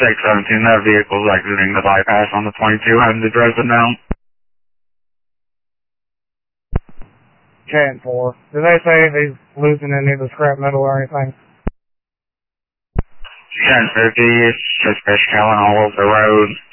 617, that vehicle's exiting the bypass on the 22, heading to Dresden now. 10-4. Did they say he's losing any of the scrap metal or anything? 1050, suspicious killing all over the road.